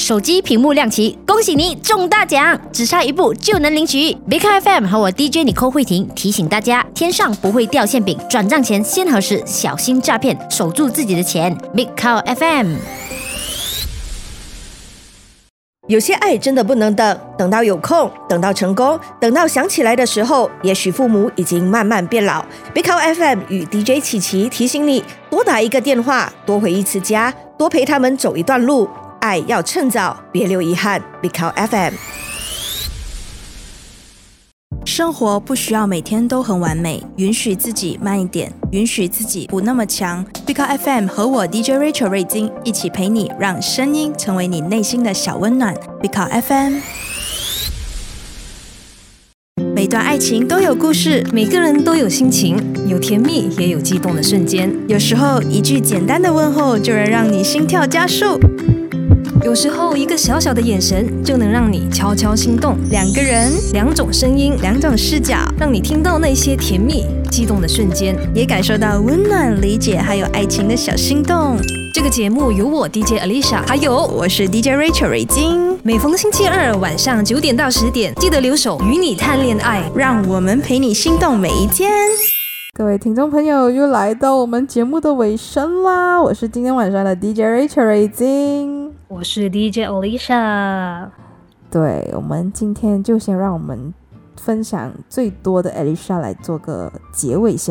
手机屏幕亮起，恭喜你中大奖，只差一步就能领取。Big Car FM 和我 DJ Nicole 慧婷提醒大家，天上不会掉馅饼，转账前先核实，小心诈骗，守住自己的钱。Big Car FM。 有些爱真的不能等，等到有空，等到成功，等到想起来的时候，也许父母已经慢慢变老。Big Car FM 与 DJ 琪琪提醒你，多打一个电话，多回一次家，多陪他们走一段路，爱要趁早，别留遗憾。Big Car FM。 生活不需要每天都很完美，允许自己慢一点，允许自己不那么强。Big Car FM 和我 DJ Rachel 瑞金一起陪你，让声音成为你内心的小温暖。Big Car FM。每段爱情都有故事， 每个人都有心情，有甜蜜也有激动的瞬间。 有时候一句简单的问候就能让你心跳加速， 有时候一个小小的眼神就能让你悄悄心动。 两个人， 两种声音， 两种视角， 让你听到那些甜蜜激动的瞬间， 也感受到温暖、理解还有爱情的小心动。 这个节目由我 DJ Alicia， 还有我是 DJ Rachel 瑞金， 每逢星期二晚上9点到10点，记得留守与你谈恋爱， 让我们陪你心动每一天。 各位听众朋友，又来到我们节目的尾声啦！我是今天晚上的 DJ Rachel 瑞金， 我是 DJ Alicia。 对，我们今天就先让我们分享最多的 Alicia 来做个结尾先。